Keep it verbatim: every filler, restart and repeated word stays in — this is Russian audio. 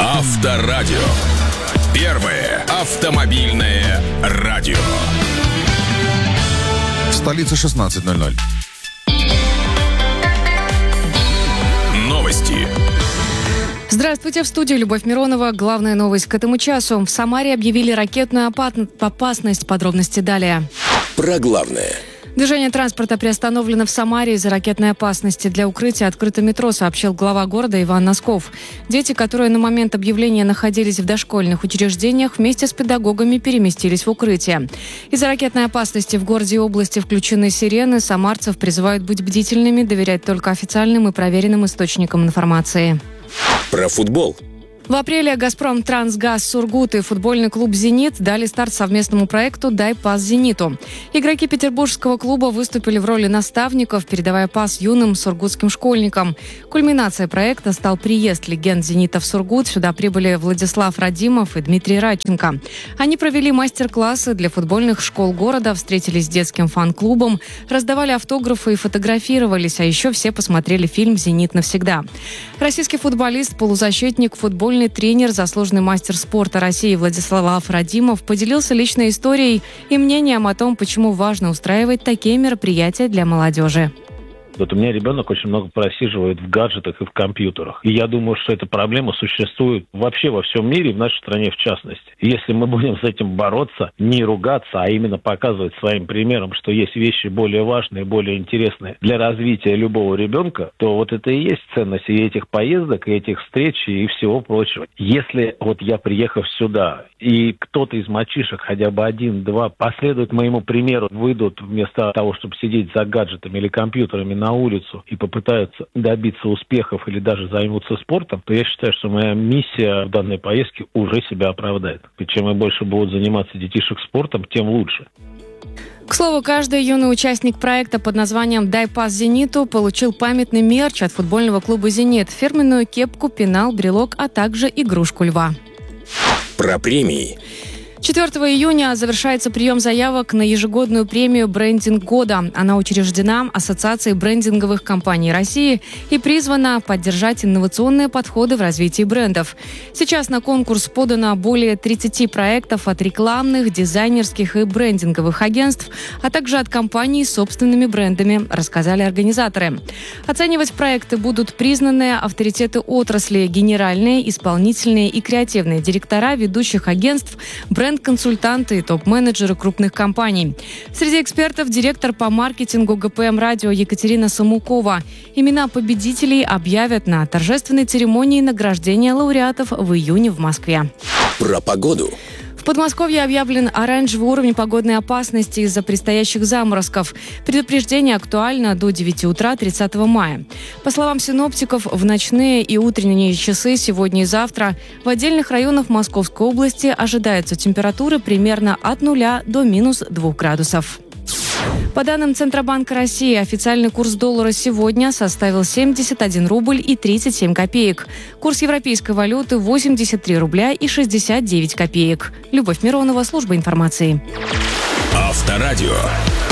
Авторадио. Первое автомобильное радио. В столице шестнадцать ноль ноль. Новости. Здравствуйте, в студии Любовь Миронова. Главная новость к этому часу. В Самаре объявили ракетную опасность. Подробности далее. Про главное. Движение транспорта приостановлено в Самаре из-за ракетной опасности. Для укрытия открыто метро, сообщил глава города Иван Носков. Дети, которые на момент объявления находились в дошкольных учреждениях, вместе с педагогами переместились в укрытие. Из-за ракетной опасности в городе и области включены сирены. Самарцев призывают быть бдительными, доверять только официальным и проверенным источникам информации. Про футбол. В апреле «Газпром Трансгаз Сургут» и футбольный клуб «Зенит» дали старт совместному проекту «Дай пас Зениту». Игроки петербургского клуба выступили в роли наставников, передавая пас юным сургутским школьникам. Кульминацией проекта стал приезд легенд «Зенита» в Сургут. Сюда прибыли Владислав Радимов и Дмитрий Радченко. Они провели мастер-классы для футбольных школ города, встретились с детским фан-клубом, раздавали автографы и фотографировались, а еще все посмотрели фильм «Зенит навсегда». Российский футболист, полузащитник, футбольный тренер, заслуженный мастер спорта России Владислав Радимов поделился личной историей и мнением о том, почему важно устраивать такие мероприятия для молодежи. Вот у меня ребенок очень много просиживает в гаджетах и в компьютерах. И я думаю, что эта проблема существует вообще во всем мире, и в нашей стране в частности. И если мы будем с этим бороться, не ругаться, а именно показывать своим примером, что есть вещи более важные, более интересные для развития любого ребенка, то вот это и есть ценность и этих поездок, и этих встреч, и всего прочего. Если вот я, приехав сюда, и кто-то из мальчишек, хотя бы один-два, последует моему примеру, выйдут вместо того, чтобы сидеть за гаджетами или компьютерами на улицу и попытаются добиться успехов или даже займутся спортом, то я считаю, что моя миссия в данной поездке уже себя оправдает. И чем больше будут заниматься детишек спортом, тем лучше. К слову, каждый юный участник проекта под названием «Дай пас Зениту» получил памятный мерч от футбольного клуба «Зенит», фирменную кепку, пенал, брелок, а также игрушку льва. Про премии. четвёртого июня завершается прием заявок на ежегодную премию «Брендинг года». Она учреждена Ассоциацией брендинговых компаний России и призвана поддержать инновационные подходы в развитии брендов. Сейчас на конкурс подано более тридцати проектов от рекламных, дизайнерских и брендинговых агентств, а также от компаний с собственными брендами, рассказали организаторы. Оценивать проекты будут признанные авторитеты отрасли, генеральные, исполнительные и креативные директора ведущих агентств, бренд консультанты и топ-менеджеры крупных компаний. Среди экспертов директор по маркетингу ГПМ «Радио» Екатерина Самукова. Имена победителей объявят на торжественной церемонии награждения лауреатов в июне в Москве. Про погоду. В Подмосковье объявлен оранжевый уровень погодной опасности из-за предстоящих заморозков. Предупреждение актуально до девяти утра тридцатого мая. По словам синоптиков, в ночные и утренние часы сегодня и завтра в отдельных районах Московской области ожидаются температуры примерно от нуля до минус двух градусов. По данным Центробанка России, официальный курс доллара сегодня составил семьдесят один рубль и тридцать семь копеек. Курс европейской валюты восемьдесят три рубля и шестьдесят девять копеек. Любовь Миронова, служба информации. Авторадио.